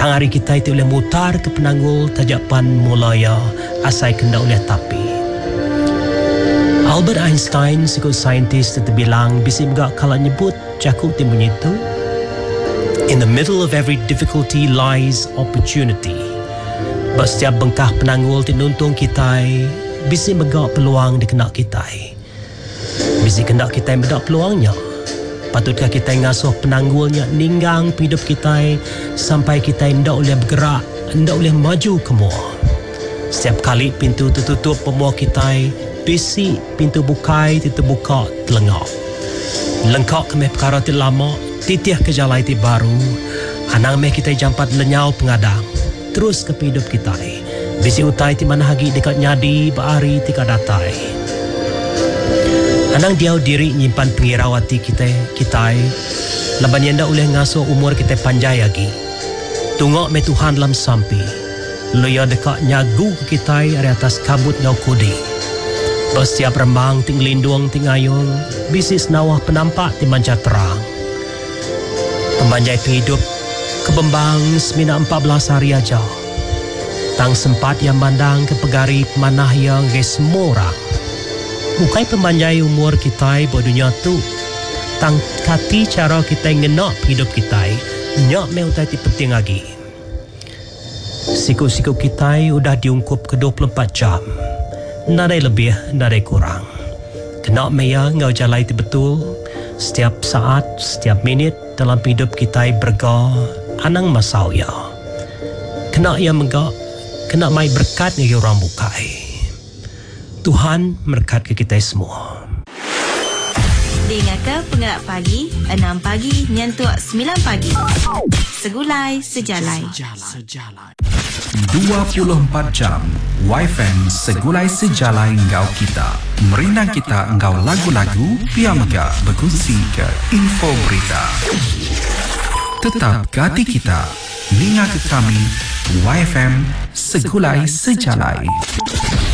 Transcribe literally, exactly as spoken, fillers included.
Tang hari kita itu boleh mutar ke penanggul tajapan mulaya asai kena oleh tapi. Albert Einstein, sikut saintis itu bilang bisa juga kalau nyebut cakap timbunyi itu. In the middle of every difficulty lies opportunity. Bahawa setiap bengkah penanggul tinuntung kita bisa megak peluang di kenak kita. Bisa kenak kita medak peluangnya. Patutkah kita ngasuh penanggulnya ninggang hidup kita sampai kita tidak boleh bergerak, tidak boleh maju ke mua. Setiap kali pintu tertutup pemua kita, bisi pintu bukai terbuka telengak. Lengkap kami perkara ti lama, titih ke jalan ti baru. Anang meh kita jampat lenyau pengadang. Terus ke hidup kita. Bisi utai ti mana hagi dekat nyadi bahari tika datai. Anang diau diri nyimpan pengirawati kita, kita laban yang dah boleh ngasuh umur kita panjang lagi. Tungok me Tuhan dalam sampi. Loya dekat nyagu ke kita dari atas kabut ngau kodi. Setiap rembang ting lindung ting ayung, bisis nawah penampak ti manca terang. Pemanjai penghidup kebembang semina empat belas hari aja. Tang sempat yang bandang ke pegari pemanah yang gesmora. Bukai pemanjai umur kita buat dunia tu. Tang kati cara kita ngenak hidup kita. Nyak me utai ti penting lagi. Siku-siku kita udah diungkup ke dua puluh empat jam. Nadai lebih, nadai kurang. Kenak me ya ngau jalai ti betul. Setiap saat, setiap minit dalam hidup kita berga anang masau ya. Kenak ya megak, kenak mai berkat ngagi orang bukai. Tuhan berkat ke kita semua. Dengarkan Penggerak Pagi enam pagi nyentuh sembilan pagi. Segulai sejalai. dua puluh empat jam Y F M Segulai Sejalai Engkau Kita. Merindang kita engkau lagu-lagu biar megak berkongsi ke info berita. Tetap ke hati kita. Dengar ke kami Y F M Segulai Sejalai.